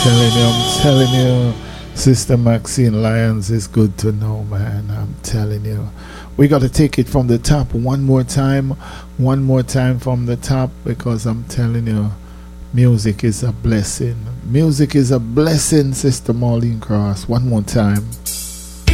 I'm telling you, Sister Maxine Lyons is good to know, man. I'm telling you. We got to take it from the top one more time from the top, because I'm telling you, music is a blessing. Music is a blessing, Sister Marlene Cross. One more time.